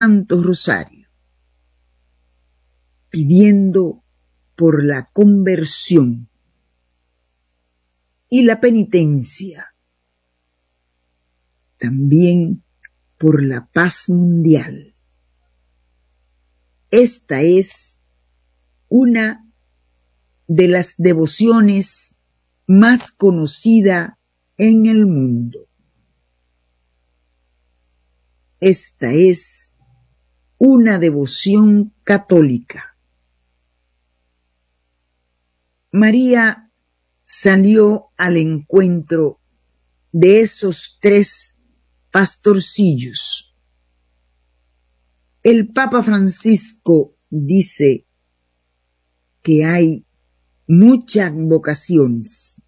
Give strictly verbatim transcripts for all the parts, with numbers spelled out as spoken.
Santo Rosario, pidiendo por la conversión y la penitencia, también por la paz mundial. Esta es una de las devociones más conocida en el mundo. Esta es una devoción católica. María salió al encuentro de esos tres pastorcillos. El Papa Francisco dice que hay muchas vocaciones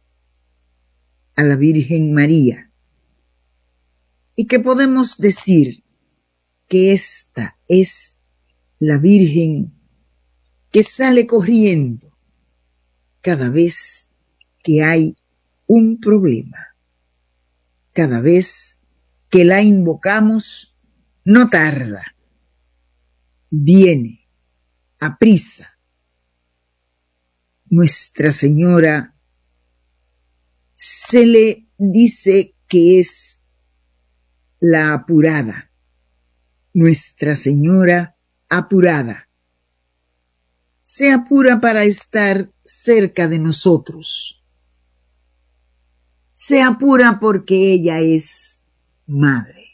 a la Virgen María y que podemos decir que esta es la Virgen que sale corriendo cada vez que hay un problema. Cada vez que la invocamos, no tarda, viene aprisa. Nuestra Señora se le dice que es la apurada, Nuestra Señora apurada. Se apura para estar cerca de nosotros. Se apura porque ella es madre.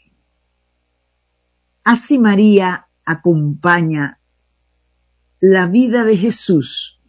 Así María acompaña la vida de Jesús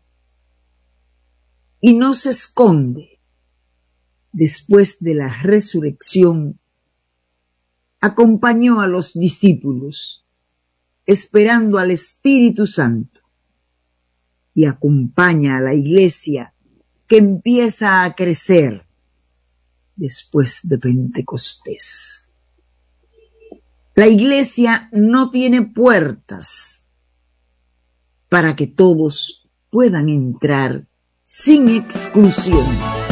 y no se esconde. Después de la resurrección, acompañó a los discípulos, esperando al Espíritu Santo, y acompaña a la iglesia que empieza a crecer después de Pentecostés. La iglesia no tiene puertas para que todos puedan entrar sin exclusión.